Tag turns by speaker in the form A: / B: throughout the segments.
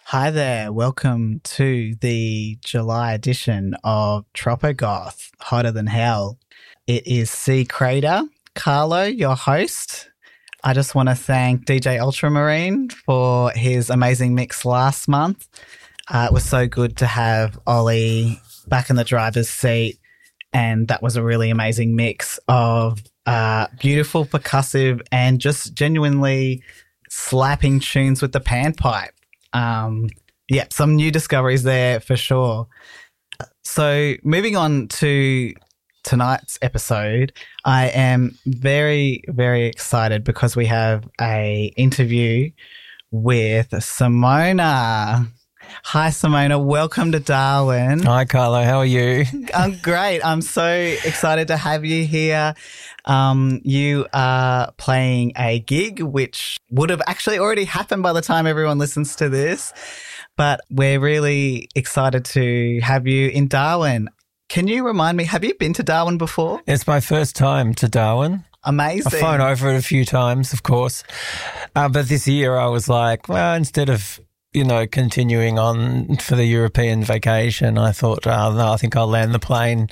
A: Hi there. Welcome to the July edition of Tropogoth, Hotter Than Hell. It is C. Crater, Carlo, your host. I just want to thank DJ Ultramarine for his amazing mix last month. It was so good to have Ollie back in the driver's seat, and that was a really amazing mix of beautiful, percussive, and just genuinely slapping tunes with the panpipe. Some new discoveries there for sure. So moving on to tonight's episode, I am very, very excited because we have a interview with Simona. Hi, Simona. Welcome to Darwin.
B: Hi, Carlo. How are you?
A: I'm great. I'm so excited to have you here. You are playing a gig which would have actually already happened by the time everyone listens to this, but we're really excited to have you in Darwin. Can you remind me, have you been to Darwin before?
B: It's my first time to Darwin.
A: Amazing.
B: I've flown over it a few times, of course. But this year I was like, well, instead of continuing on for the European vacation, I thought, no, I think I'll land the plane,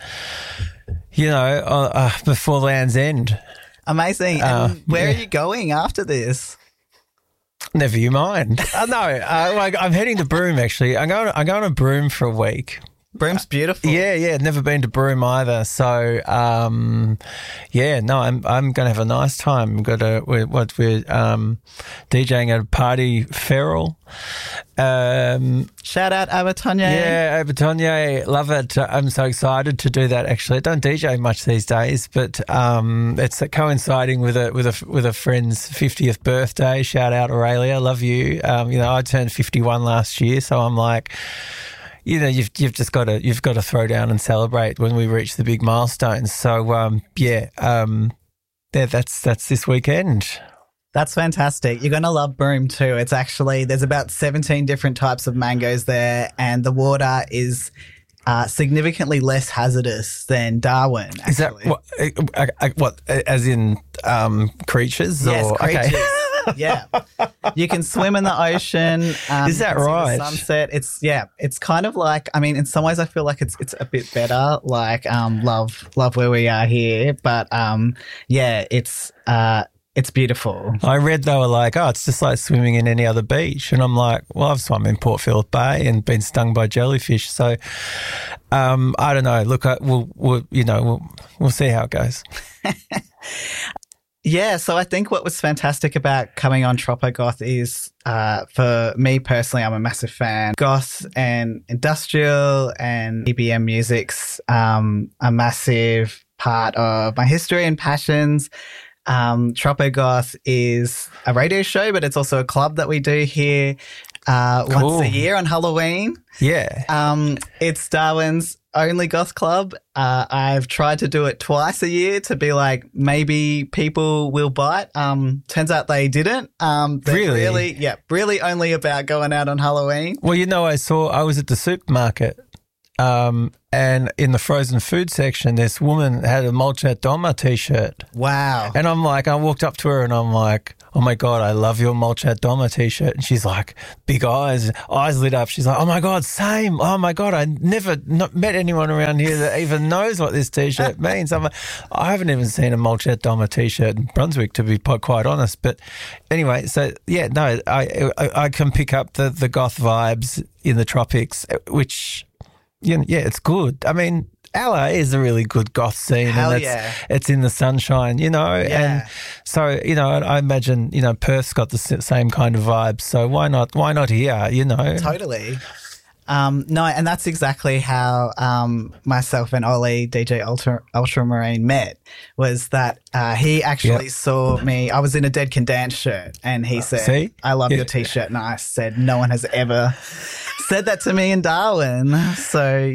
B: before Land's End.
A: Amazing. And where are you going after this?
B: Never you mind. I'm heading to Broome, actually. I'm going to Broome for a week.
A: Broome's beautiful.
B: Yeah. Never been to Broome either. So, I'm going to have a nice time. We're DJing at a party feral.
A: Shout out Abertonye.
B: Yeah, Abertonye. Love it. I'm so excited to do that. Actually, I don't DJ much these days, but it's coinciding with a friend's 50th birthday. Shout out Aurelia. Love you. I turned 51 last year, so I'm like, you've just got to throw down and celebrate when we reach the big milestones. So that's this weekend.
A: That's fantastic. You're going to love Broome too. It's actually, there's about 17 different types of mangoes there, and the water is significantly less hazardous than Darwin, actually.
B: Is that what as in creatures?
A: Yes,
B: or?
A: creatures.
B: Okay.
A: Yeah. You can swim in the ocean.
B: Is that right?
A: Sunset. It's kind of like, I mean, in some ways I feel like it's a bit better, like love where we are here, but it's beautiful.
B: I read they were like, it's just like swimming in any other beach. And I'm like, well, I've swum in Port Phillip Bay and been stung by jellyfish. So I don't know. Look, we'll see how it goes.
A: Yeah, so I think what was fantastic about coming on Tropogoth is, for me personally, I'm a massive fan. Goth and industrial and EBM music's a massive part of my history and passions. Tropogoth is a radio show, but it's also a club that we do here once a year on Halloween.
B: Yeah.
A: It's Darwin's only goth club. I've tried to do it twice a year to be like, maybe people will bite. Turns out they didn't.
B: Really?
A: Really only about going out on Halloween.
B: Well, I was at the supermarket, and in the frozen food section, this woman had a Molchat Doma t-shirt.
A: Wow.
B: And I'm like, I walked up to her and I'm like, oh my God, I love your Molchat Doma t-shirt. And she's like, big eyes lit up. She's like, oh my God, same. Oh my God, I never met anyone around here that even knows what this t-shirt means. I'm like, I haven't even seen a Molchat Doma t-shirt in Brunswick, to be quite honest. But anyway, so yeah, no, I can pick up the goth vibes in the tropics, which, it's good. I mean, LA is a really good goth scene.
A: Hell
B: and
A: yeah.
B: It's in the sunshine,
A: Yeah.
B: and so, I imagine, Perth's got the same kind of vibes. So why not here,
A: Totally. No, and that's exactly how myself and Ollie, DJ Ultramarine, met, was that he actually saw me. I was in a Dead Can Dance shirt, and he said,
B: See?
A: I love your t-shirt. And I said, no one has ever said that to me in Darwin. So,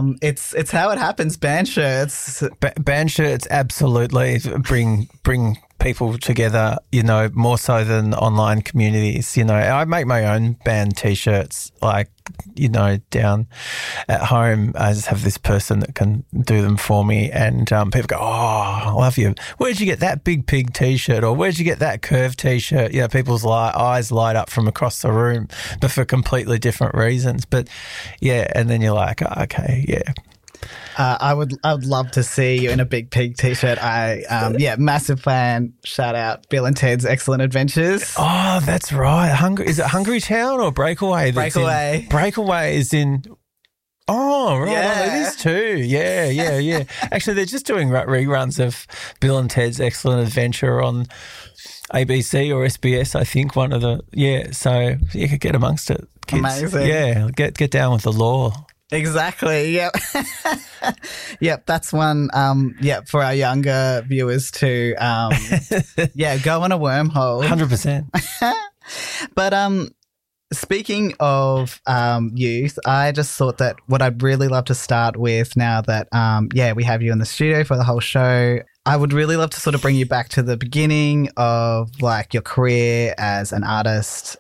A: it's how it happens, band shirts.
B: Band shirts absolutely bring people together, you know, more so than online communities. You know, I make my own band T-shirts, like, you know, down at home. I just have this person that can do them for me, and people go, "Oh, I love you. Where'd you get that Big Pig T-shirt? Or where'd you get that Curve T-shirt?" You know, people's eyes light up from across the room, but for completely different reasons. But yeah, and then you're like, oh, okay, yeah.
A: I would love to see you in a Big Pig T-shirt. Massive fan. Shout out Bill and Ted's Excellent Adventures.
B: Oh, that's right. Is it Hungry Town or Breakaway?
A: Breakaway.
B: Breakaway is in. Oh, right.
A: Yeah.
B: Oh, it is too. Yeah. Actually, they're just doing reruns of Bill and Ted's Excellent Adventure on ABC or SBS, I think, one of the. Yeah, so you could get amongst it, kids.
A: Amazing.
B: Yeah, get down with the law.
A: Exactly. Yep. Yep. That's one. For our younger viewers to, go on a wormhole.
B: 100%.
A: But speaking of youth, I just thought that what I'd really love to start with now that we have you in the studio for the whole show. I would really love to sort of bring you back to the beginning of like your career as an artist,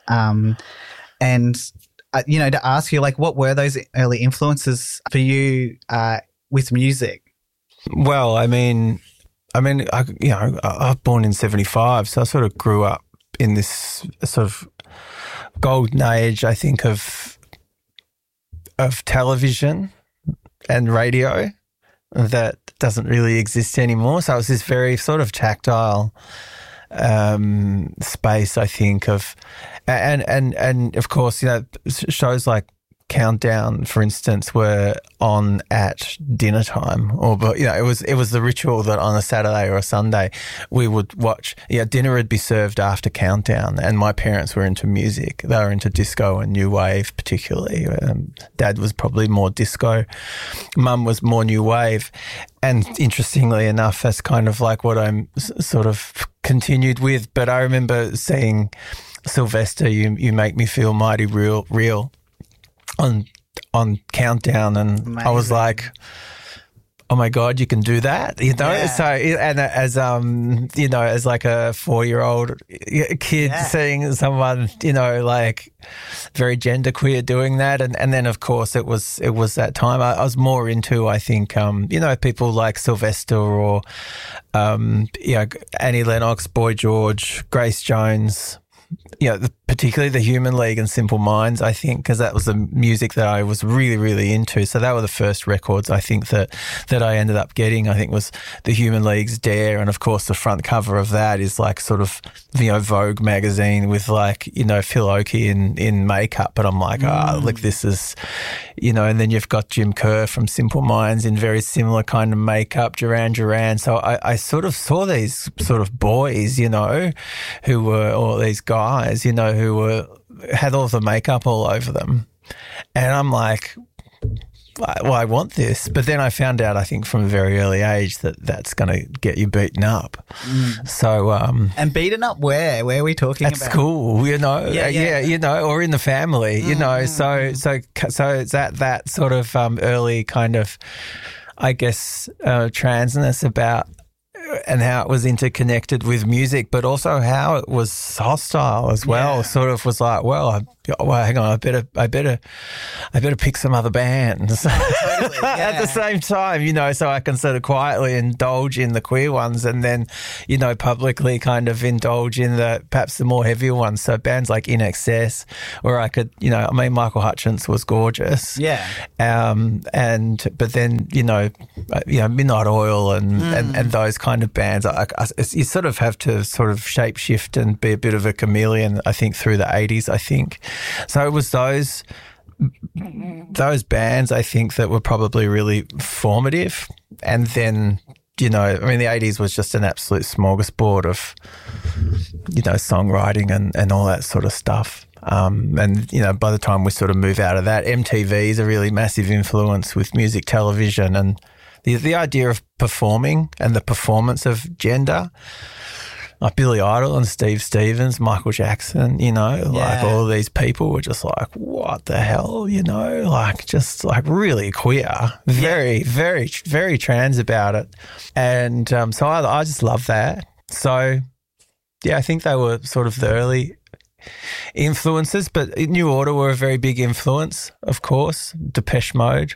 A: to ask you, like, what were those early influences for you with music?
B: Well, I mean, I was born in 75, so I sort of grew up in this sort of golden age, I think, of television and radio that doesn't really exist anymore. So it was this very sort of tactile space, I think, of and of course, you know, shows like Countdown, for instance, were on at dinner time, but you know, it was the ritual that on a Saturday or a Sunday we would watch. Yeah, dinner would be served after Countdown, and my parents were into music. They were into disco and new wave, particularly. Dad was probably more disco. Mum was more new wave, and interestingly enough, that's kind of like what I'm sort of continued with. But I remember seeing Sylvester, you make me feel mighty real. On Countdown, and amazing. I was like, oh my God, you can do that, you know? Yeah. So, and as, you know, as like a 4-year-old kid seeing someone, you know, like very genderqueer doing that. And then of course it was that time I was more into, I think, you know, people like Sylvester or, Annie Lennox, Boy George, Grace Jones, you know, particularly the Human League and Simple Minds, I think, because that was the music that I was really, really into. So that were the first records, I think, that I ended up getting, I think, was the Human League's Dare. And, of course, the front cover of that is like sort of, you know, Vogue magazine with like, you know, Phil Oakey in makeup. But I'm like, look, this is, you know, and then you've got Jim Kerr from Simple Minds in very similar kind of makeup, Duran Duran. So I sort of saw these sort of boys, you know, who were, or these guys, you know, who had all the makeup all over them. And I'm like, well, I want this. But then I found out, I think, from a very early age that's going to get you beaten up. So,
A: and beaten up where? Where are we talking about?
B: At school, you know. Yeah, you know, or in the family, you know. So it's that sort of early kind of, I guess, transness about and how it was interconnected with music, but also how it was hostile as well. Yeah. Sort of was like, well, hang on, I better pick some other bands totally, at the same time, you know, so I can sort of quietly indulge in the queer ones and then, you know, publicly kind of indulge in perhaps the more heavier ones. So bands like In Excess, where I could, you know, I mean, Michael Hutchence was gorgeous.
A: Yeah.
B: But then, you know, Midnight Oil and those kind of bands, you sort of have to sort of shape shift and be a bit of a chameleon, I think, through the 80s, I think. So it was those bands, I think, that were probably really formative. And then, you know, I mean, the 80s was just an absolute smorgasbord of, you know, songwriting and all that sort of stuff. And, you know, by the time we sort of move out of that, MTV is a really massive influence with music television and the idea of performing and the performance of gender. Like Billy Idol and Steve Stevens, Michael Jackson, you know, like all of these people were just like, what the hell, you know, like just like really queer, very, very, very trans about it. And so I just love that. So Yeah, I think they were sort of the early influences, but New Order were a very big influence, of course, Depeche Mode.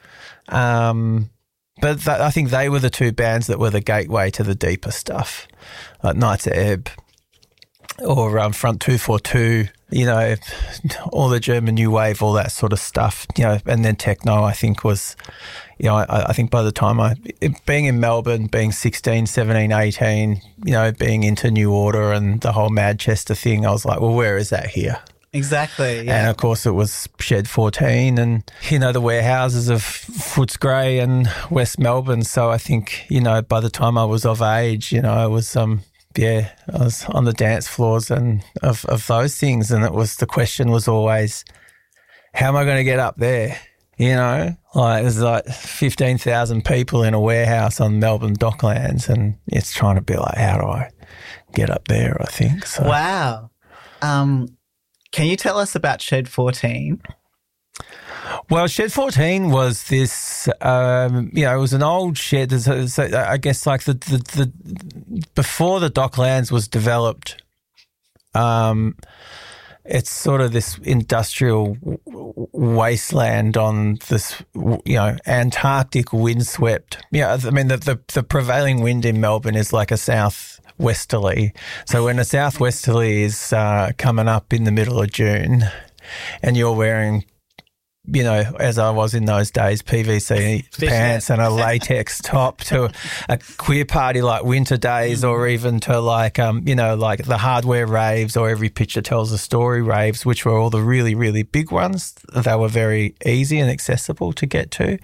B: But I think they were the two bands that were the gateway to the deeper stuff, like Knights of Ebb or Front 242, you know, all the German New Wave, all that sort of stuff, you know, and then techno, I think was, you know, I think by the time being in Melbourne, being 16, 17, 18, you know, being into New Order and the whole Manchester thing, I was like, well, where is that here?
A: Exactly, yeah.
B: And, of course, it was Shed 14 and, you know, the warehouses of Footscray and West Melbourne. So I think, you know, by the time I was of age, you know, I was I was on the dance floors and of those things. And the question was always, how am I going to get up there? You know, like there's like 15,000 people in a warehouse on Melbourne Docklands and it's trying to be like, how do I get up there, I think. So.
A: Wow. Can you tell us about Shed 14?
B: Well, Shed 14 was this, you know, it was an old shed. So I guess like the before the Docklands was developed, it's sort of this industrial wasteland on this, you know, Antarctic windswept. Yeah, I mean the prevailing wind in Melbourne is like a southwesterly. So when a southwesterly is coming up in the middle of June, and you're wearing, you know, as I was in those days, PVC pants and a latex top to a queer party like Winter Days or even to like, you know, like the Hardware raves or Every Picture Tells a Story raves, which were all the really, really big ones. They were very easy and accessible to get to.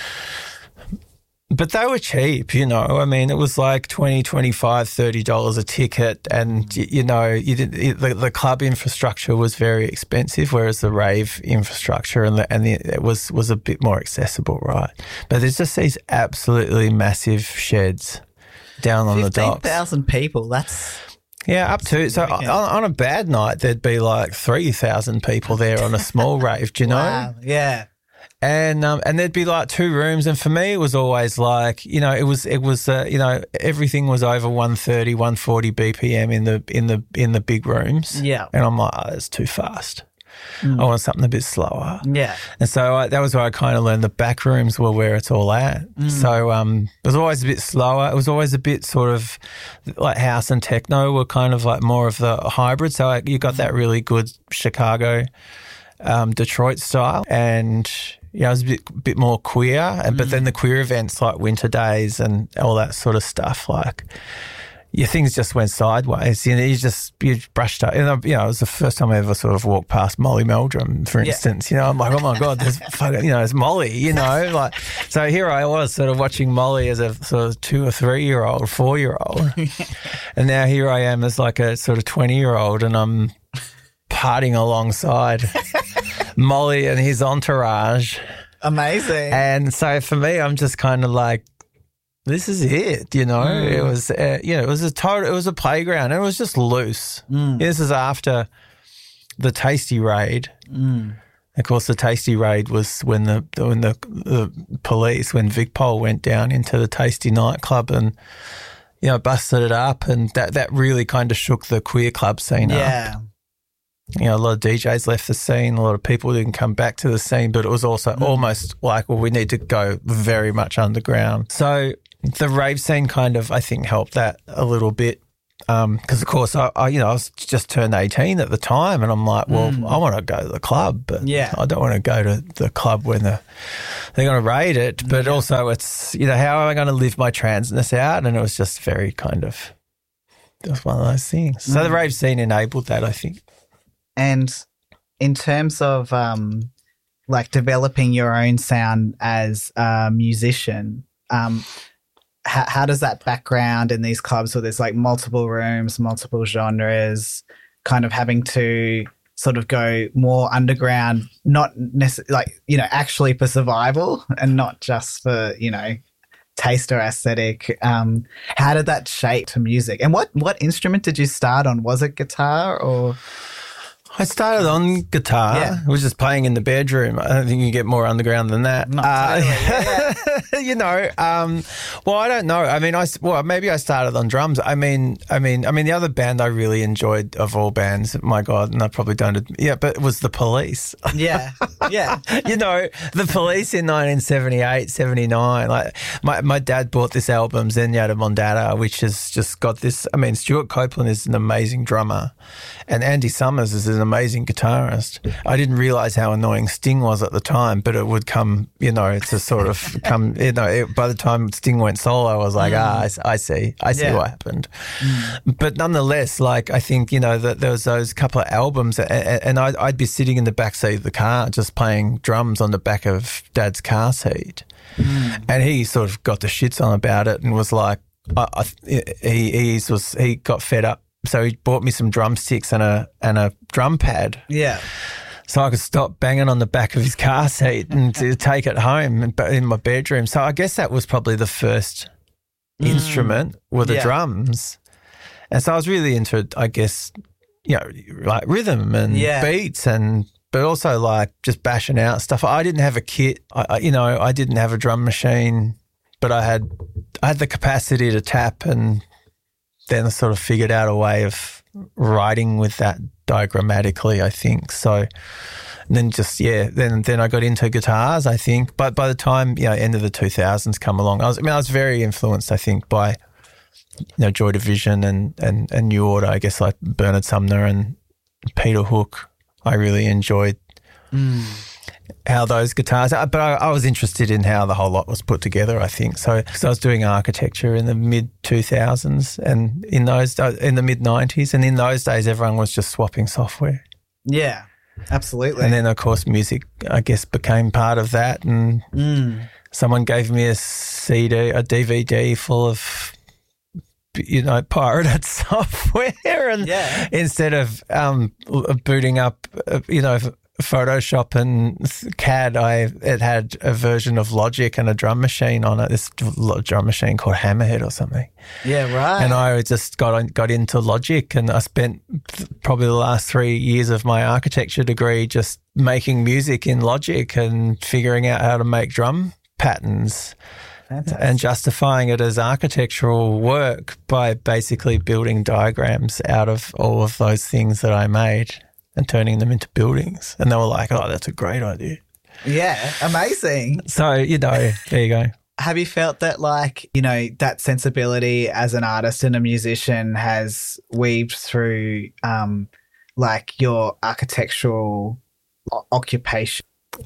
B: But they were cheap, you know. I mean, it was like $20, $25, $30 a ticket, and you know, the club infrastructure was very expensive, whereas the rave infrastructure it was a bit more accessible, right? But there's just these absolutely massive sheds down on the docks.
A: 15,000 people. That's
B: up to. So on a bad night, there'd be like 3,000 people there on a small rave. Do you know?
A: Wow. Yeah.
B: And there'd be like two rooms, and for me it was always like, you know, it was you know, everything was over 130, 140 BPM in the big rooms.
A: Yeah.
B: And I'm like, oh, it's too fast. I want something a bit slower.
A: Yeah.
B: And so that was where I kind of learned the back rooms were where it's all at. So it was always a bit slower. It was always a bit sort of like house and techno were kind of like more of the hybrid. So you got that really good Chicago, Detroit style, and you know, it was a bit more queer, but then the queer events like Winter Days and all that sort of stuff, like your things just went sideways. You know, you brushed up. And, you know, it was the first time I ever sort of walked past Molly Meldrum, for instance. You know, I'm like, oh my God, there's fucking, you know, it's Molly. You know, like so here I was sort of watching Molly as a sort of 2 or 3 year old, 4-year-old, and now here I am as like a sort of 20-year-old, and I'm partying alongside Molly and his entourage.
A: Amazing.
B: And so for me, I'm just kind of like, this is it, you know. It was, you know, it was a playground. And it was just loose. This is after the Tasty raid. Of course, the Tasty raid was when the police, when Vicpol went down into the Tasty nightclub and, you know, busted it up, and that really kind of shook the queer club scene up. You know, a lot of DJs left the scene, a lot of people didn't come back to the scene, but it was also almost like, well, we need to go very much underground. So the rave scene kind of, I think, helped that a little bit. Because, of course, I you know, I was just turned 18 at the time, and I'm like, well, I want to go to the club, but I don't want to go to the club when they're going to raid it. But also it's, you know, how am I going to live my transness out? And it was just very kind of, it was one of those things. So the rave scene enabled that, I think.
A: And in terms of like developing your own sound as a musician, how does that background in these clubs where there's like multiple rooms, multiple genres, kind of having to sort of go more underground, not necessarily like, you know, actually for survival and not just for, you know, taste or aesthetic. How did that shape to music? And what instrument did you start on? Was it guitar or?
B: I started on guitar.
A: Yeah.
B: I was just playing in the bedroom. I don't think you get more underground than that.
A: Not totally,
B: You know, well, I don't know. I mean, maybe I started on drums. I mean, the other band I really enjoyed of all bands, my God, and I probably don't. Yeah, but it was the Police.
A: Yeah.
B: You know, the Police in 1978, 79. Like my dad bought this album, Zenyatta Mondatta, which has just got this. I mean, Stuart Copeland is an amazing drummer, and Andy Summers is an amazing guitarist. I didn't realise how annoying Sting was at the time, but it would come, you know, to sort of come, you know, by the time Sting went solo, I was like, I see what happened. But nonetheless, like, I think, you know, that there was those couple of albums and I'd be sitting in the backseat of the car just playing drums on the back of Dad's car seat. And he sort of got the shits on about it and was like, he got fed up. So he bought me some drumsticks and a drum pad.
A: Yeah.
B: So I could stop banging on the back of his car seat and to take it home in my bedroom. So I guess that was probably the first instrument were the drums. And so I was really into, I guess, you know, like rhythm and beats but also like just bashing out stuff. I didn't have a kit. I didn't have a drum machine, but I had the capacity to tap, and then I sort of figured out a way of writing with that diagrammatically, I think. So then then I got into guitars, I think. But by the time, you know, end of the 2000s come along, I was very influenced, I think, by, you know, Joy Division and New Order, I guess, like Bernard Sumner and Peter Hook. I really enjoyed how those guitars, but I was interested in how the whole lot was put together, I think. So I was doing architecture in the mid-2000s and in the mid-90s, and in those days everyone was just swapping software.
A: Yeah, absolutely.
B: And then, of course, music, I guess, became part of that, and someone gave me a DVD full of, you know, pirated software, and instead of booting up, you know, Photoshop and CAD, it had a version of Logic and a drum machine on it, this drum machine called Hammerhead or something.
A: Yeah, right.
B: And I just got into Logic, and I spent probably the last 3 years of my architecture degree just making music in Logic and figuring out how to make drum patterns. Fantastic. And justifying it as architectural work by basically building diagrams out of all of those things that I made and turning them into buildings. And they were like, oh, that's a great idea.
A: Yeah, amazing.
B: So, you know, there you go.
A: Have you felt that, like, you know, that sensibility as an artist and a musician has weaved through, like, your architectural occupation?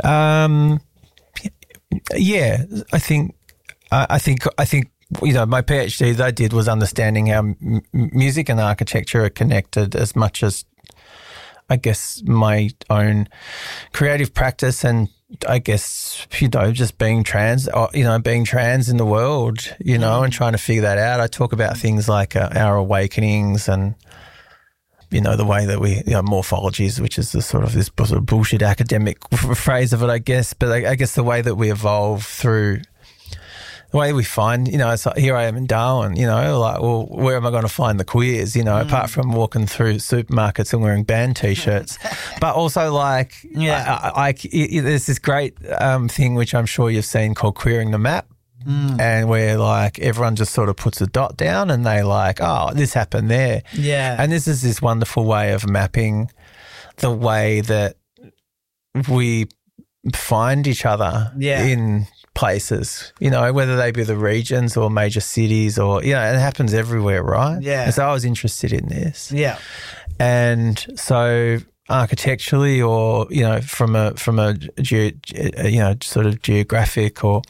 B: Yeah, I think, you know, my PhD that I did was understanding how music and architecture are connected as much as, I guess, my own creative practice and, I guess, you know, just being trans in the world, you know, and trying to figure that out. I talk about things like our awakenings and, you know, the way that we, you know, morphologies, which is this sort of bullshit academic phrase of it, I guess. But I guess the way that we evolve through the way we find, you know, it's like, here I am in Darwin, you know, like, well, where am I going to find the queers, you know, apart from walking through supermarkets and wearing band T-shirts. But also, like, there's this great thing which I'm sure you've seen called Queering the Map. And where, like, everyone just sort of puts a dot down and they like, oh, this happened there.
A: Yeah.
B: And this is this wonderful way of mapping the way that we find each other in places, you know, whether they be the regions or major cities or, you know, it happens everywhere, right?
A: Yeah.
B: And so I was interested in this.
A: Yeah.
B: And so architecturally or, you know, from a sort of geographic or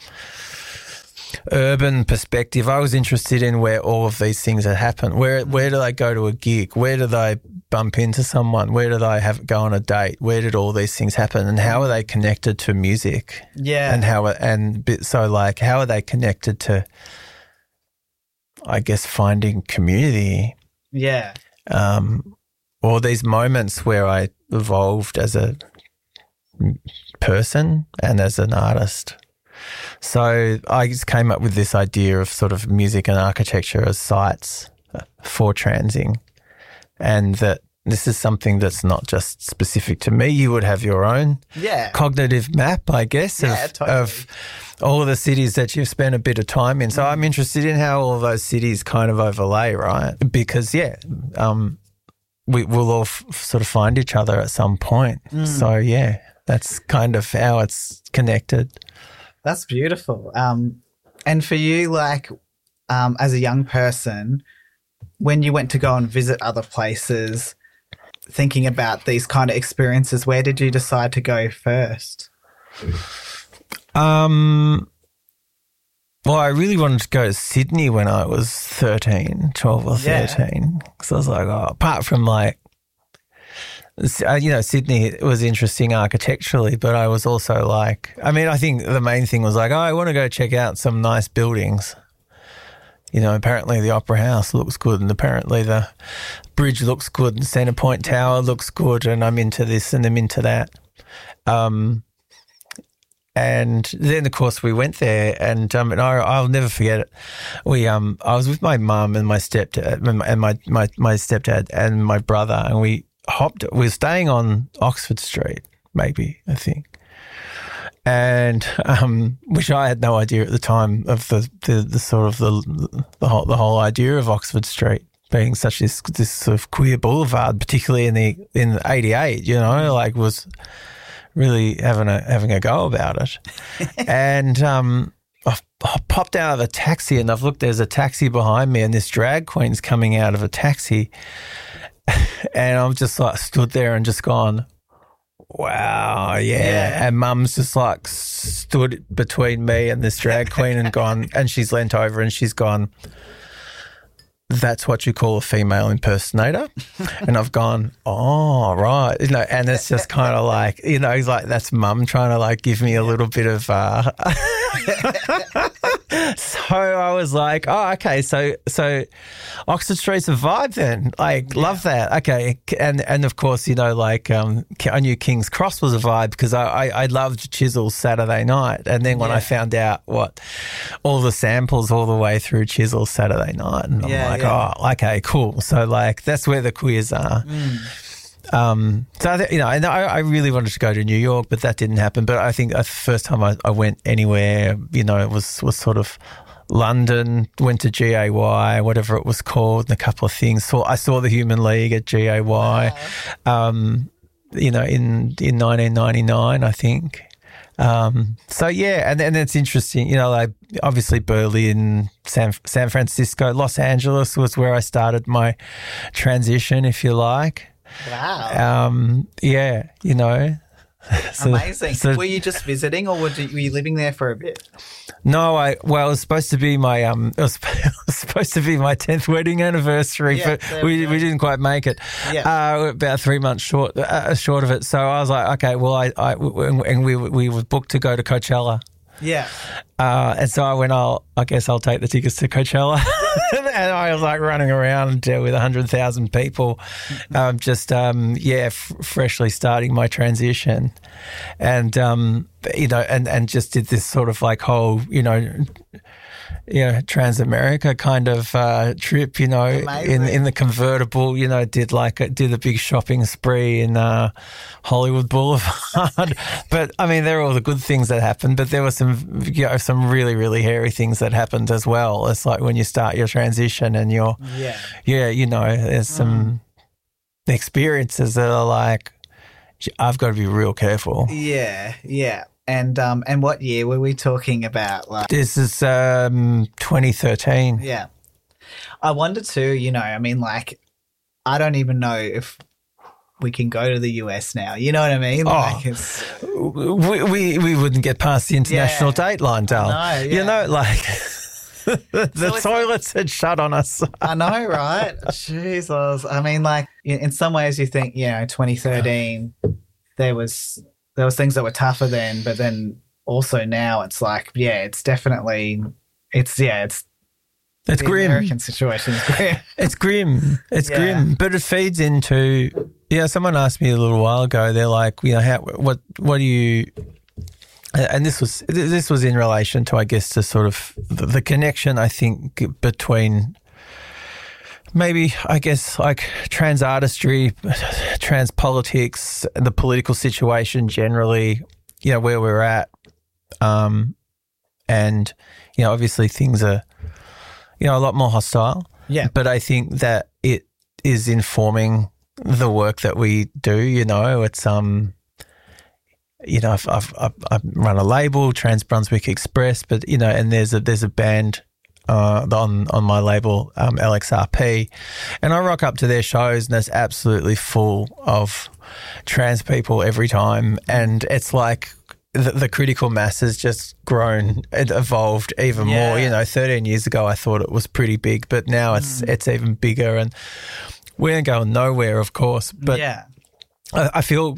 B: urban perspective, I was interested in where all of these things had happened. Where do they go to a gig? Where do they bump into someone? Where do they go on a date? Where did all these things happen? And how are they connected to music?
A: Yeah.
B: And how are they connected to, I guess, finding community?
A: Yeah.
B: Or these moments where I evolved as a person and as an artist. So I just came up with this idea of sort of music and architecture as sites for transing, and that this is something that's not just specific to me. You would have your own cognitive map, I guess, of all of the cities that you've spent a bit of time in. So I'm interested in how all of those cities kind of overlay, right? Because, we'll all sort of find each other at some point. So, that's kind of how it's connected.
A: That's beautiful. And for you, like, as a young person, when you went to go and visit other places, thinking about these kind of experiences, where did you decide to go first?
B: Well, I really wanted to go to Sydney when I was 12 or 13. So I was like, apart from like, Sydney was interesting architecturally, but I was also like, I think the main thing was like, I want to go check out some nice buildings. Apparently the Opera House looks good, and apparently the bridge looks good, and Centre Point Tower looks good, and I'm into this and I'm into that. And then, of course, we went there, and I'll never forget it. I was with my mum and my stepdad, and my stepdad and my brother, and we were staying on Oxford Street, maybe, I think. And which I had no idea at the time of the sort of the whole idea of Oxford Street being such this sort of queer boulevard, particularly in '88. Like was really having a go about it. And I popped out of a taxi, and I've looked. There's a taxi behind me, and this drag queen's coming out of a taxi, and I'm just like stood there and just gone, wow, yeah. And Mum's just like stood between me and this drag queen and gone, and she's leant over and she's gone, that's what you call a female impersonator? And I've gone, oh, right. And it's just kind of like, he's like, that's Mum trying to like give me a little bit of, So I was like, oh, okay, so Oxford Street's a vibe then. Like, love that. Okay. And of course, like I knew King's Cross was a vibe because I loved Chisel's Saturday Night. And then when I found out what all the samples all the way through Chisel's Saturday Night, and I'm like, oh, okay, cool. So like that's where the queers are. So and I really wanted to go to New York, but that didn't happen. But I think the first time I went anywhere, it was sort of London. Went to GAY, whatever it was called, and a couple of things. I saw the Human League at GAY. Wow. In 1999, I think. So yeah, and it's interesting. Like obviously Berlin, San Francisco, Los Angeles was where I started my transition, if you like.
A: Wow. Amazing. So, were you just visiting, or were you living there for a bit?
B: No, it was supposed to be my it was supposed to be my 10th wedding anniversary, but we didn't quite make it. Yeah. About 3 months short of it. So I was like, okay, well, we were booked to go to Coachella.
A: Yeah.
B: And so I went, I guess I'll take the tickets to Coachella. And I was like running around with 100,000 people, freshly starting my transition. And, and just did this sort of like whole, Transamerica kind of trip, in the convertible, did a big shopping spree in Hollywood Boulevard. But I mean, there are all the good things that happened, but there were some really, really hairy things that happened as well. It's like when you start your transition and there's some experiences that are like, I've got to be real careful.
A: Yeah, yeah. And what year were we talking about? Like,
B: this is 2013.
A: Yeah. I wonder too, I don't even know if we can go to the US now. You know what I mean? Like
B: we wouldn't get past the international date line, Dal. The toilets had shut on us.
A: I know, right? Jesus. I mean, in some ways you think, 2013, there was things that were tougher then, but then also now it's like, it's definitely, it's
B: grim.
A: American situation is grim.
B: It's grim. It's grim, but it feeds into, someone asked me a little while ago, they're like, what do you, and this was in relation to, I guess, to sort of the connection, I think, between maybe, I guess, like trans artistry, trans politics, the political situation generally, where we're at. And, obviously things are, a lot more hostile.
A: Yeah.
B: But I think that it is informing the work that we do, it's, I've run a label, Trans Brunswick Express, but, and there's a band on my label, LXRP, and I rock up to their shows and it's absolutely full of trans people every time, and it's like the critical mass has just grown, it evolved even more. 13 years ago I thought it was pretty big, but now it's even bigger, and we're going nowhere, of course, but I feel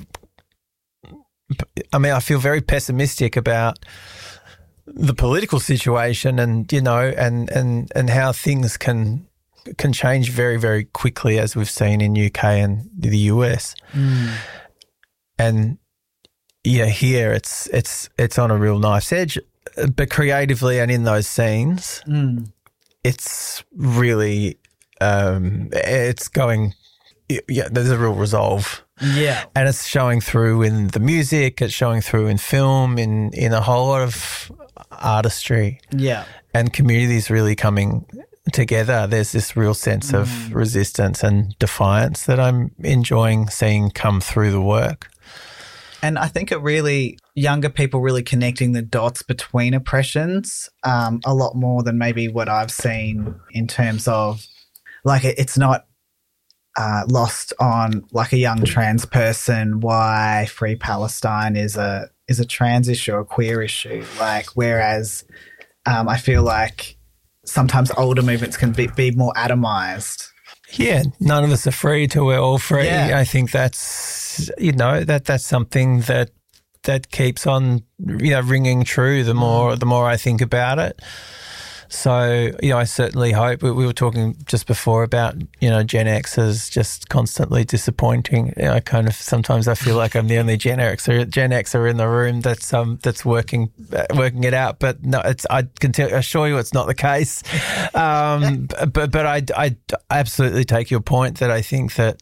B: very pessimistic about the political situation, and and how things can change very, very quickly, as we've seen in UK and the US. And here it's on a real knife's edge, but creatively and in those scenes, it's really it's going. There's a real resolve.
A: Yeah.
B: And it's showing through in the music, it's showing through in film, in a whole lot of artistry.
A: Yeah.
B: And communities really coming together. There's this real sense of resistance and defiance that I'm enjoying seeing come through the work.
A: And I think younger people really connecting the dots between oppressions a lot more than maybe what I've seen in terms of, like, it's not lost on, like, a young trans person why Free Palestine is a trans issue, a queer issue. Like, whereas I feel like sometimes older movements can be more atomized.
B: Yeah, none of us are free till we're all free. Yeah. I think that's that's something that keeps on ringing true the more I think about it. So, I certainly hope. We were talking just before about, Gen X is just constantly disappointing. Kind of sometimes I feel like I'm the only Gen Xer in the room that's working it out. But no, I can assure you it's not the case. But I absolutely take your point that I think that,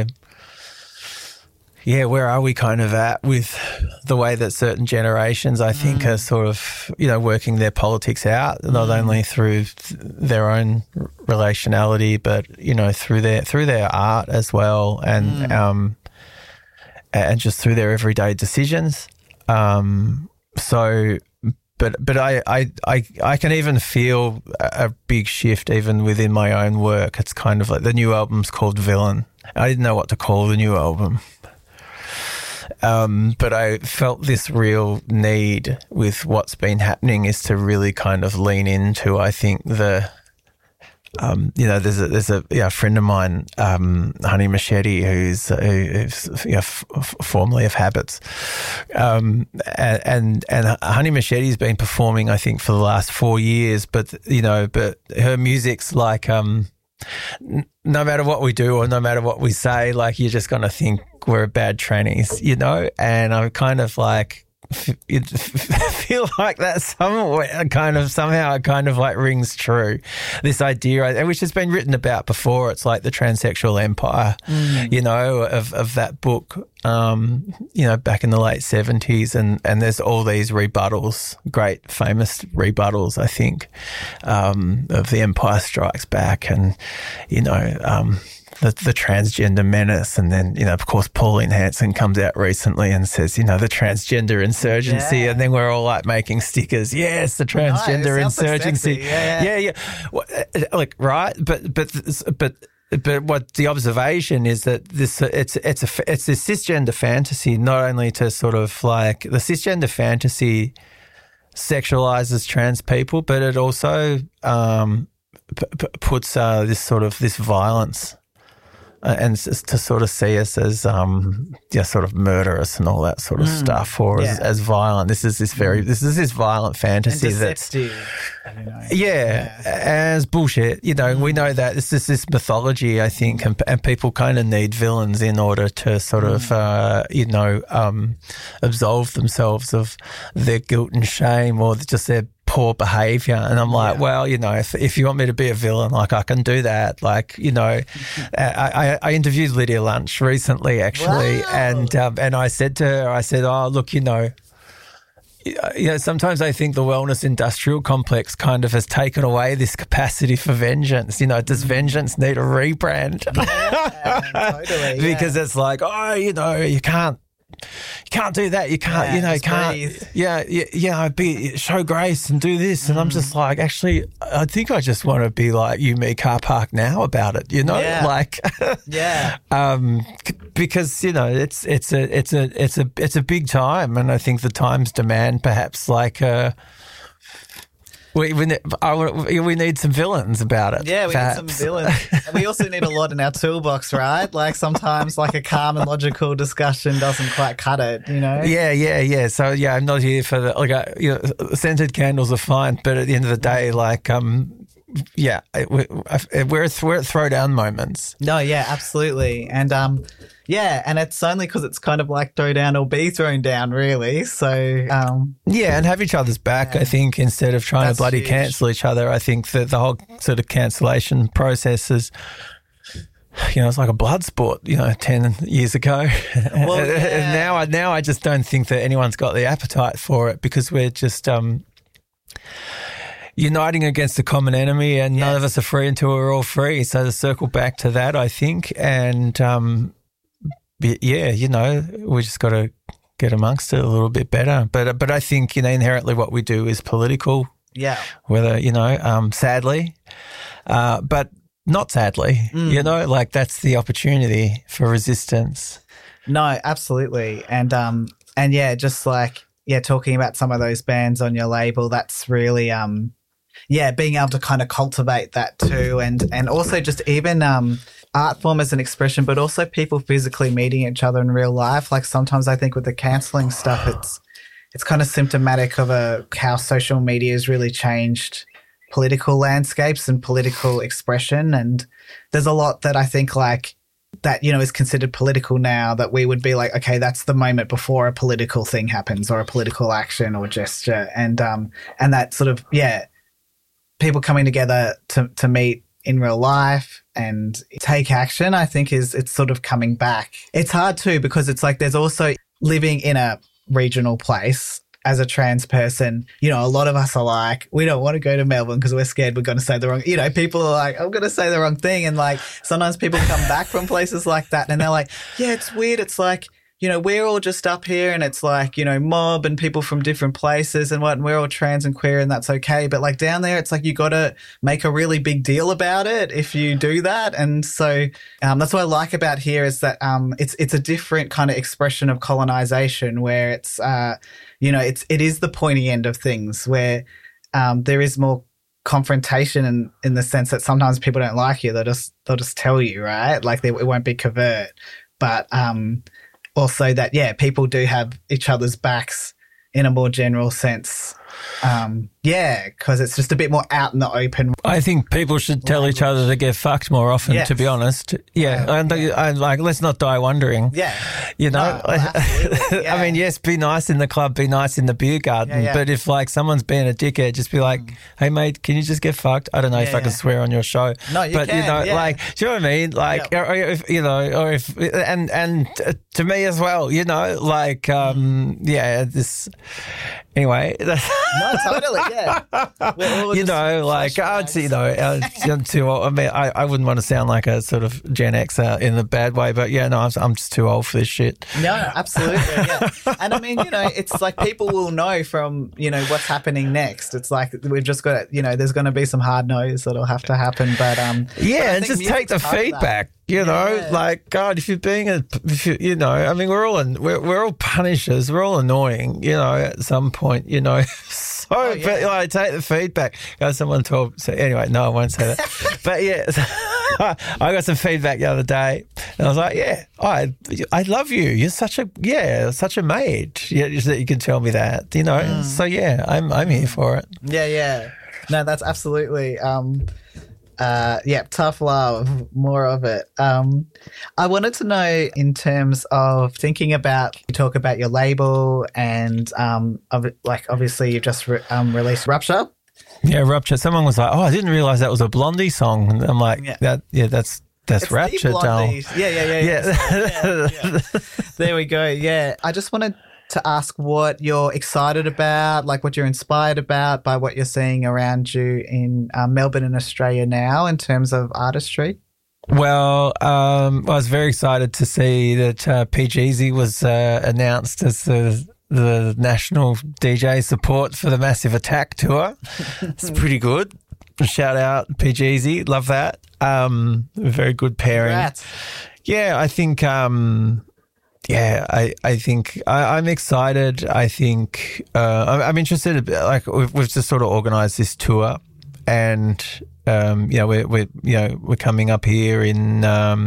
B: where are we kind of at with the way that certain generations, I think, are sort of, working their politics out, not only through their own relationality, but, through their art as well, and just through their everyday decisions. So, but I can even feel a big shift even within my own work. It's kind of like the new album's called Villain. I didn't know what to call the new album. But I felt this real need with what's been happening is to really kind of lean into, I think, the, there's a friend of mine, Honey Machete, who's formerly of Habits. And Honey Machete's been performing, I think, for the last 4 years, but her music's like, no matter what we do or no matter what we say, like, you're just going to think we're bad trannies, and I'm kind of like, feel like that somehow it kind of like rings true. This idea, which has been written about before, it's like the transsexual empire, of that book, back in the late 70s, and there's all these rebuttals, great famous rebuttals, I think, of The Empire Strikes Back, and the transgender menace, and then of course Pauline Hanson comes out recently and says the transgender insurgency, and then we're all like making stickers. Yes, the transgender insurgency. Yeah. Like, right, but what the observation is that it's this cisgender fantasy, not only to sort of like the cisgender fantasy sexualizes trans people, but it also puts this violence. And to sort of see us as sort of murderous and all that sort of stuff, or as violent. This is this violent fantasy that's as bullshit. We know that this is this mythology, I think, and people kind of need villains in order to sort of absolve themselves of their guilt and shame, or just their poor behavior. And I'm like, well, you know, if you want me to be a villain, like I can do that. Like, you know, I interviewed Lydia Lunch recently, actually. Wow. And I said to her, oh, look, you know, sometimes I think the wellness industrial complex kind of has taken away this capacity for vengeance. You know, does vengeance need a rebrand?
A: Yeah, totally.
B: Because it's like, oh, you know, you can't do that. You can't, you know, you can't, show grace and do this. And I'm just like, actually, I think I just want to be like You Me Car Park Now about it, you know, like, because, you know, it's a big time. And I think the times demand perhaps like, we need some villains about it.
A: Yeah, we need some villains. And we also need a lot in our toolbox, right? Like sometimes like a calm and logical discussion doesn't quite cut it, you know?
B: Yeah. So, I'm not here for the, scented candles are fine, but at the end of the day, like, we're at throwdown moments.
A: No, yeah, absolutely. And, and it's only because it's kind of like throw down or be thrown down, really. So,
B: and have each other's back, I think, instead of trying to bloody cancel each other. I think that the whole sort of cancellation process is, you know, it's like a blood sport, you know, 10 years ago. Well, now I just don't think that anyone's got the appetite for it because we're just uniting against a common enemy and none of us are free until we're all free. So to circle back to that, I think, and you know, we just got to get amongst it a little bit better. But I think, you know, inherently what we do is political.
A: Yeah.
B: Whether, you know, sadly, but not sadly, you know, like that's the opportunity for resistance.
A: No, absolutely. And just like, talking about some of those bands on your label, that's really, being able to kind of cultivate that too. And also just even, art form as an expression, but also people physically meeting each other in real life. Like sometimes I think with the cancelling stuff, it's kind of symptomatic of how social media has really changed political landscapes and political expression. And there's a lot that I think like that, you know, is considered political now that we would be like, okay, that's the moment before a political thing happens or a political action or gesture. And that sort of, people coming together to meet in real life and take action, I think it's sort of coming back. It's hard too because it's like there's also living in a regional place as a trans person. You know, a lot of us are like, we don't want to go to Melbourne because we're scared we're going to say the wrong, you know, people are like, I'm going to say the wrong thing. And like sometimes people come back from places like that and they're like, yeah, it's weird. It's like, you know, we're all just up here and it's like, you know, mob and people from different places and we're all trans and queer and that's okay. But like down there, it's like you got to make a really big deal about it if you do that. And so that's what I like about here is that it's a different kind of expression of colonization where it's, you know, it is the pointy end of things where there is more confrontation in the sense that sometimes people don't like you. They'll just tell you, right? Like it won't be covert. But also that, people do have each other's backs in a more general sense. Because it's just a bit more out in the open.
B: I think people should tell each other to get fucked more often, to be honest. And like, let's not die wondering.
A: Yeah.
B: You know? I mean, yes, be nice in the club, be nice in the beer garden. But if like someone's being a dickhead, just be like, hey mate, can you just get fucked? I don't know if I can swear on your show.
A: No, you
B: but
A: can,
B: you know, like, do you know what I mean? Like, or if, you know, or if, and to me as well, you know, like, this, anyway.
A: No, totally,
B: you know, like, I'm too old. I mean, I wouldn't want to sound like a sort of Gen Xer in a bad way, but I'm just too old for this shit.
A: No, absolutely, And I mean, you know, it's like people will know from, you know, what's happening next. It's like we've just got, you know, there's going to be some hard no's that'll have to happen, but
B: and just take the feedback. You know, like, God, if you're being you know, I mean, we're all punishers. We're all annoying, you know, at some point, you know. But like, take the feedback. Someone told. So anyway, no, I won't say that. But I got some feedback the other day, and I was like, I love you. You're such a mate. Yeah, you can tell me that, you know. So I'm here for it.
A: Yeah. No, that's absolutely. Tough love, more of it. I wanted to know in terms of thinking about, you talk about your label and obviously you just released Rupture.
B: Yeah, Rupture. Someone was like, "Oh, I didn't realize that was a Blondie song." And I'm like, that's
A: It's
B: Rapture,
A: the
B: Dal.
A: Blondies. Yeah. There we go. Yeah. I just wanted to ask what you're excited about, like what you're inspired about by what you're seeing around you in Melbourne and Australia now in terms of artistry.
B: Well, I was very excited to see that PGZ was announced as the national DJ support for the Massive Attack tour. It's pretty good. Shout out PGZ, love that. Very good pairing.
A: Congrats.
B: Yeah, I think. I think I'm excited. I think I'm interested. Like we've just sort of organised this tour, and we're coming up here in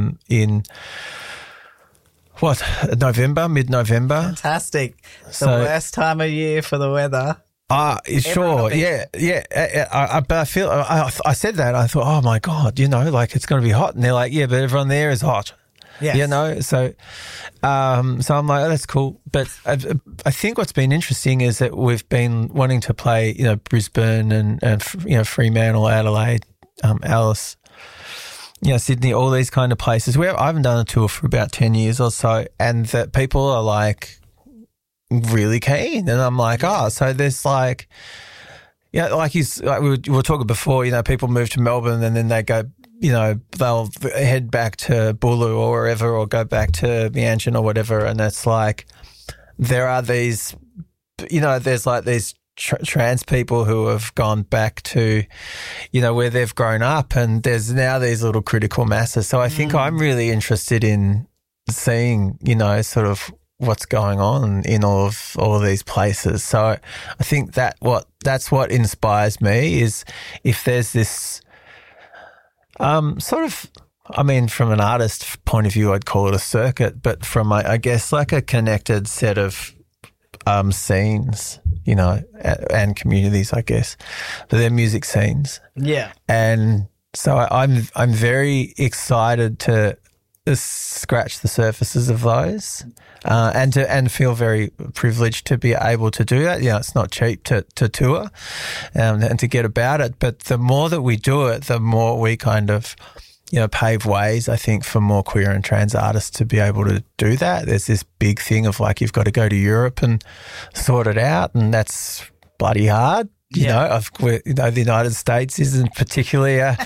B: mid-November.
A: Fantastic. The worst time of year for the weather.
B: Sure. Yeah. But I feel, I said that, I thought, oh my God, like it's going to be hot. And they're like, yeah, but everyone there is hot.
A: Yes.
B: So I'm like, oh, that's cool. But I think what's been interesting is that we've been wanting to play, Brisbane and Fremantle, Adelaide, Alice, Sydney, all these kind of places. I haven't done a tour for about 10 years or so, and that people are like really keen. And I'm like, so there's like, like we were talking before, people move to Melbourne and then they go, they'll head back to Bulu or wherever, or go back to Mianjin or whatever. And it's like, there are these, there's like these trans people who have gone back to, where they've grown up, and there's now these little critical masses. So I think I'm really interested in seeing, sort of what's going on in all of these places. So I think that's what inspires me, is if there's this sort of, from an artist point of view, I'd call it a circuit, but from, I guess, like a connected set of scenes, and communities, I guess, but they're music scenes.
A: Yeah.
B: And so I'm very excited to scratch the surfaces of those, and feel very privileged to be able to do that. It's not cheap to tour, and to get about it. But the more that we do it, the more we kind of, pave ways, I think, for more queer and trans artists to be able to do that. There's this big thing of like, you've got to go to Europe and sort it out, and that's bloody hard. The United States isn't particularly a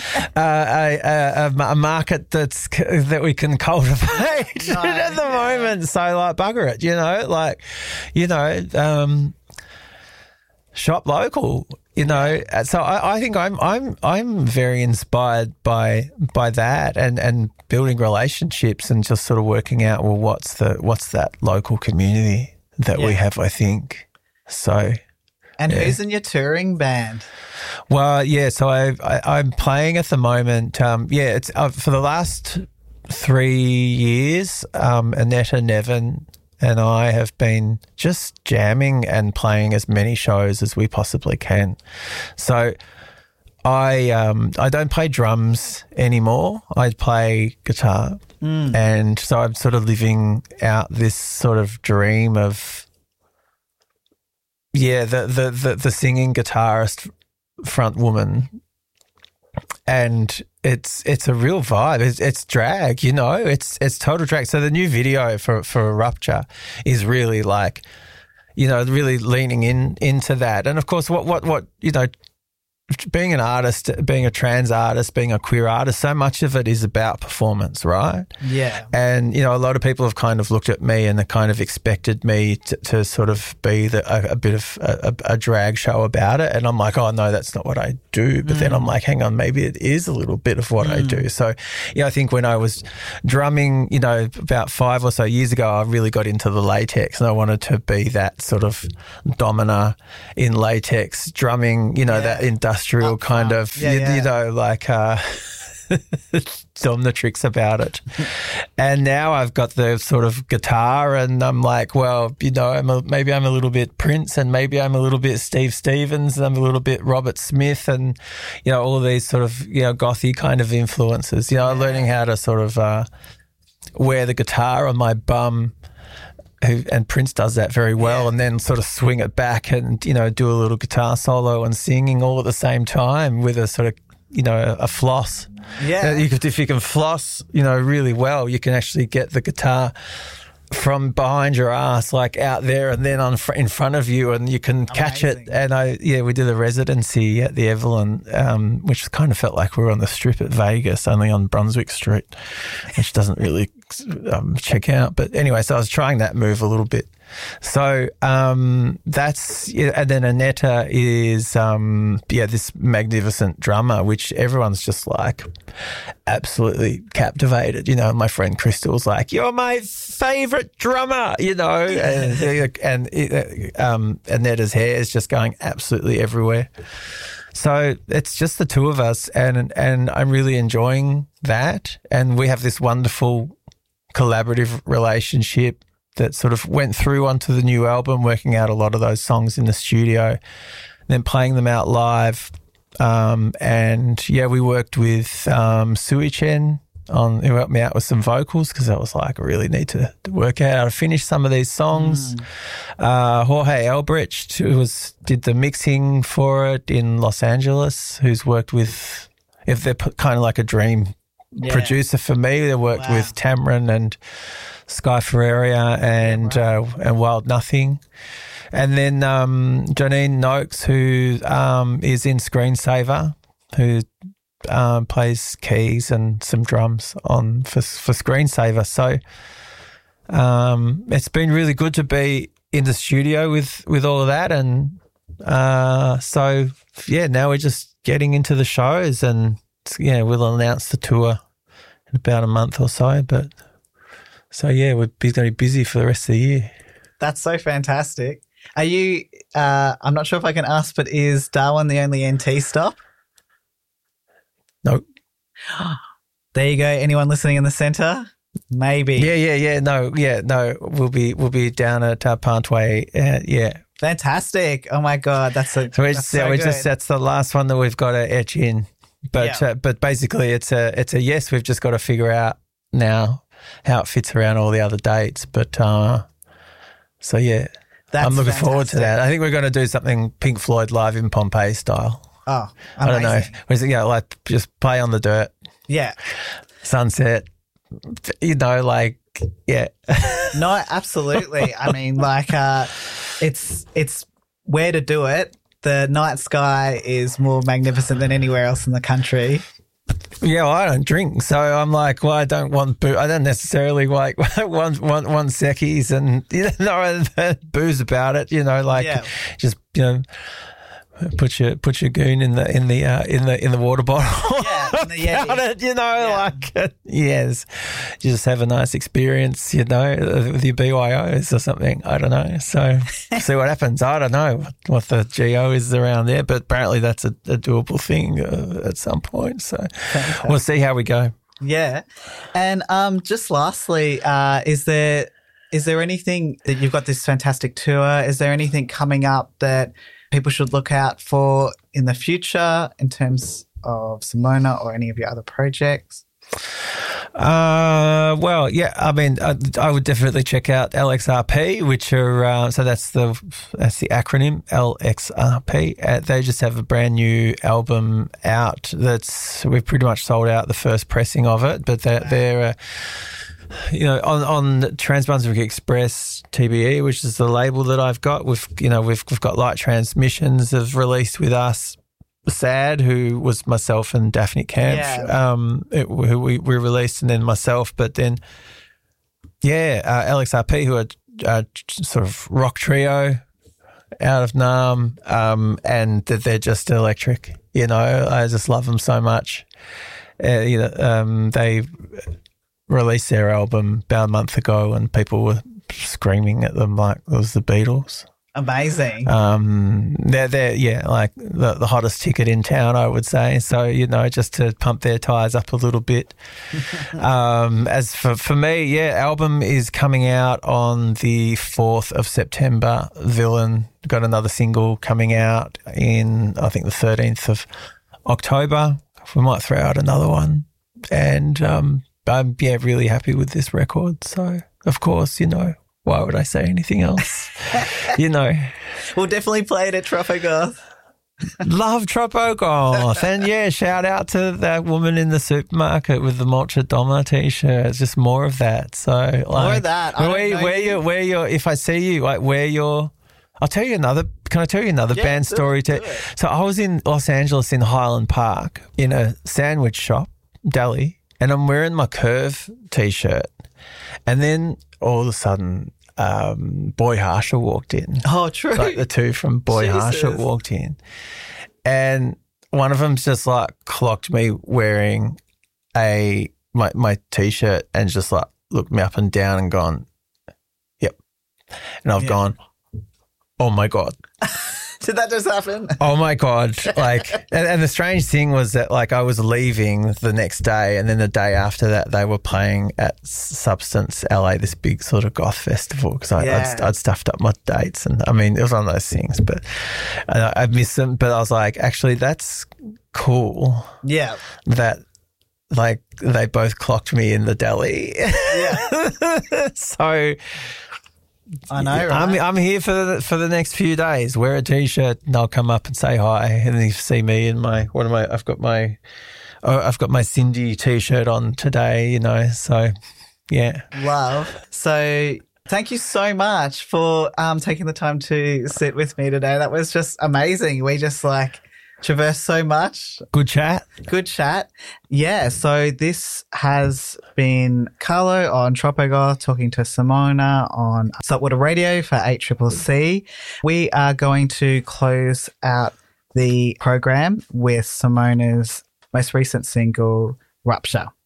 B: market that we can cultivate at the moment. So like, bugger it, shop local, So I think I'm very inspired by that, and building relationships and just sort of working out, well, what's that local community that we have, I think. So.
A: And who's in your touring band?
B: Well, so I'm playing at the moment. It's for the last 3 years, Annetta Nevin and I have been just jamming and playing as many shows as we possibly can. So I don't play drums anymore. I play guitar. And so I'm sort of living out this sort of dream of, the singing guitarist front woman, and it's a real vibe. It's drag, it's total drag. So the new video for Rupture is really like, really leaning into that. And of course, what being an artist, being a trans artist, being a queer artist, so much of it is about performance, right?
A: Yeah.
B: And, a lot of people have kind of looked at me and they kind of expected me to sort of be a bit of a drag show about it. And I'm like, oh, no, that's not what I do. But then I'm like, hang on, maybe it is a little bit of what I do. So, I think when I was drumming, about 5 or so years ago, I really got into the latex, and I wanted to be that sort of domina in latex drumming, that industrial kind of, like dominatrix about it. And now I've got the sort of guitar, and I'm like, well, maybe I'm a little bit Prince, and maybe I'm a little bit Steve Stevens, and I'm a little bit Robert Smith, and, all of these sort of, gothy kind of influences. Learning how to sort of wear the guitar on my bum and Prince does that very well, and then sort of swing it back and, you know, do a little guitar solo and singing all at the same time with a sort of, you know, a floss.
A: Yeah.
B: If you can floss, you know, really well, you can actually get the guitar from behind your ass, like out there and then in front of you, and you can catch it. And we did a residency at the Evelyn, which kind of felt like we were on the Strip at Vegas, only on Brunswick Street, which doesn't really check out. But anyway, so I was trying that move a little bit. So that's, and then Aneta is this magnificent drummer, which everyone's just like absolutely captivated. You know, my friend Crystal's like, "You're my favourite drummer," you know, and Aneta's hair is just going absolutely everywhere. So it's just the two of us, and I'm really enjoying that, and we have this wonderful collaborative relationship that sort of went through onto the new album, working out a lot of those songs in the studio, then playing them out live. We worked with Sui Chen who helped me out with some vocals, because I was like, I really need to work out how to finish some of these songs. Jorge Elbrecht, who did the mixing for it in Los Angeles, who's worked with, if they're kind of like a dream producer for me, they worked with Tamron and Sky Ferreira and Wild Nothing. And then Janine Noakes, who is in Screensaver, who plays keys and some drums for Screensaver. So it's been really good to be in the studio with all of that. And now we're just getting into the shows, and we'll announce the tour in about a month or so. But we're going to be busy for the rest of the year.
A: That's so fantastic. Are you, I'm not sure if I can ask, but is Darwin the only NT stop?
B: No.
A: There you go. Anyone listening in the centre? Maybe.
B: Yeah. No. We'll be down at Palmway.
A: Fantastic. Oh my God. That's so good.
B: That's the last one that we've got to etch in. But basically it's a yes. We've just got to figure out now how it fits around all the other dates. But I'm looking forward to that. I think we're going to do something Pink Floyd live in Pompeii style.
A: Oh, amazing.
B: I don't know. Like just play on the dirt.
A: Yeah.
B: Sunset. No,
A: absolutely. I mean, it's where to do it. The night sky is more magnificent than anywhere else in the country.
B: Yeah, well, I don't drink, so I'm like, well, I don't necessarily want seckies and booze about it. Just put your goon in the water bottle. Yes, you just have a nice experience, with your BYOs or something. I don't know. So see what happens. I don't know what the GO is around there, but apparently that's a doable thing at some point. So we'll see how we go.
A: Yeah, and just lastly, is there anything that you've got this fantastic tour? Is there anything coming up that people should look out for in the future in terms of Simona or any of your other projects?
B: I would definitely check out LXRP, which are that's the acronym LXRP. They just have a brand new album out. We've pretty much sold out the first pressing of it, but they're on Trans-Brunswick Express TBE, which is the label that I've got. We've got Light Transmissions have released with us. Sad, who was myself and Daphne Camp, who we released, and then myself. But then, LXRP, who are sort of rock trio out of Naarm, and they're just electric. I just love them so much. They released their album about a month ago, and people were screaming at them like it was the Beatles.
A: Amazing.
B: They're like the hottest ticket in town, I would say. So, just to pump their tires up a little bit. As for me, album is coming out on the 4th of September. Villain got another single coming out in, I think, the 13th of October. We might throw out another one. And I'm really happy with this record. So, of course, Why would I say anything else? You know,
A: We'll definitely play it at Tropogoth.
B: love Tropogoth. And yeah, shout out to that woman in the supermarket with the Molchat Doma t-shirt. It's just more of that. So like,
A: More of that. I don't know
B: where you're, if I see you, like where you're, I'll tell you another, can I tell you another
A: Yeah,
B: band
A: do
B: story
A: it,
B: too?
A: do it.
B: So I was in Los Angeles in Highland Park in a sandwich shop, deli, and I'm wearing my Curve t-shirt. And then all of a sudden, Boy Harsher walked in.
A: Oh, true.
B: Like the two from Boy Harsher
A: Jesus.
B: walked in. And one of them's just like clocked me wearing my t-shirt and just like looked me up and down and gone, yep. And I've gone, oh my God.
A: Did that just happen?
B: Oh my God. Like, and the strange thing was that like I was leaving the next day and then the day after that they were playing at Substance LA, this big sort of goth festival because I'd stuffed up my dates and I mean, it was one of those things, but I missed them. But I was like, actually, that's cool
A: Yeah.
B: that like they both clocked me in the deli.
A: Yeah.
B: So
A: I know, right?
B: I'm here for the next few days. Wear a t-shirt and I'll come up and say hi. And then you see me in my I've got my Cindy t-shirt on today, you know. So yeah.
A: Love. So thank you so much for taking the time to sit with me today. That was just amazing. We just like traversed so much.
B: Good chat.
A: Good chat. Yeah, so this has been Carlo on Tropogoth talking to Simona on Saltwater Radio for 8CCC. We are going to close out the program with Simona's most recent single, Rupture.